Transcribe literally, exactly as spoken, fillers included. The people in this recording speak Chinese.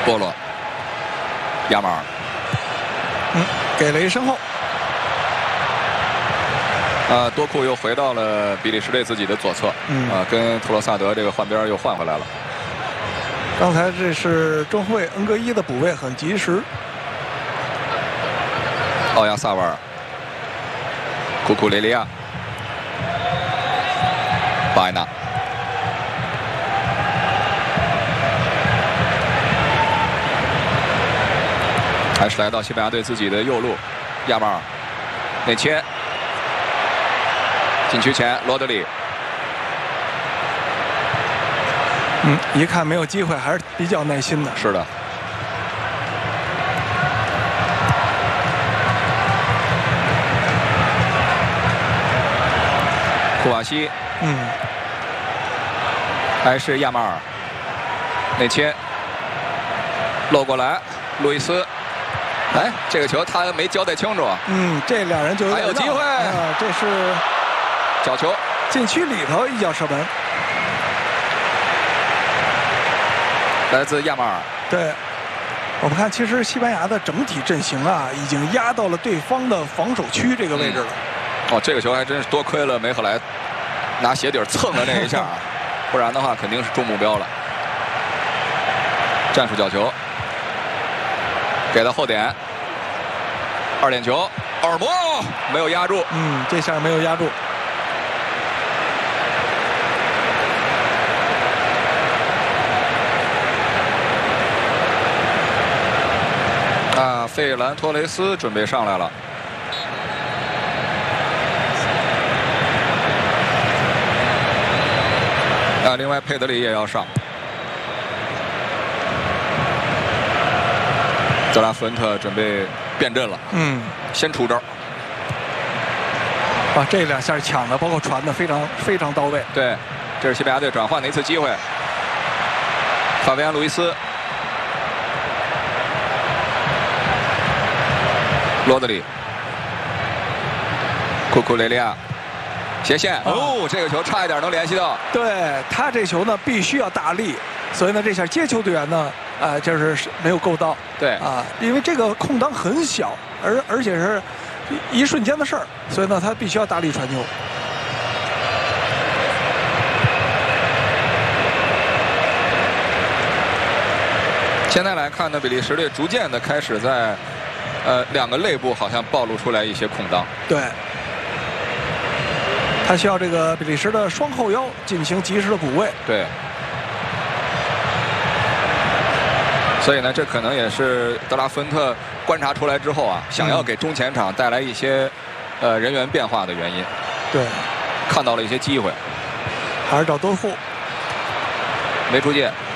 波罗，亚马尔， 嗯，给了一身后。 啊，多库又回到了比利时队自己的左侧， 嗯， 啊，跟图罗萨德这个换边又换回来了。 刚才这是中后卫恩格伊的补位很及时。 奥亚萨瓦尔，库库雷利亚，巴埃纳。 还是来到西班牙队自己的右路，亚马尔内切，禁区前罗德里， 嗯，一看没有机会，还是比较耐心的。 是的。库瓦西， 嗯， 还是亚马尔内切，漏过来，路易斯。 哎，这个球他没交代清楚。 嗯，这两人就有还有机会啊！这是角球， 禁区里头一脚射门， 来自亚马尔。 对，我们看，其实西班牙的整体阵型啊，已经压到了对方的防守区这个位置了。 嗯、哦，这个球还真是多亏了梅赫莱拿鞋底蹭了那一下，不然的话肯定是中目标了。战术角球。 给到后点，二点球，奥尔莫没有压住， 嗯，这下没有压住。 啊，费兰托雷斯准备上来了。啊，另外佩德里也要上。 德拉福恩特准备变阵了， 嗯， 先出招。 啊，这两下抢的，包括传的，非常非常到位。 对，这是西班牙队转换的一次机会。法比安·路易斯、罗德里、库库雷利亚，斜线。哦，这个球差一点能联系到。 对他这球呢，必须要大力，所以呢，这下接球队员呢。 啊、呃，就是没有够到， 对啊，因为这个空当很小，而而且是一瞬间的事儿，所以呢，他必须要大力传球。 现在来看呢，比利时队逐渐的开始在，呃，两个肋部好像暴露出来一些空当。 对，他需要这个比利时的双后腰进行及时的补位。 对。 所以呢，这可能也是德拉福恩特观察出来之后啊，想要给中前场带来一些，呃，人员变化的原因。 对， 看到了一些机会， 还是找多库， 没出界。